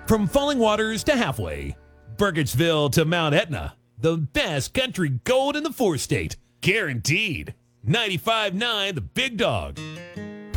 From Falling Waters to Halfway, Burkittsville to Mount Etna, the best country gold in the four-state. Guaranteed. 95.9 The Big Dog.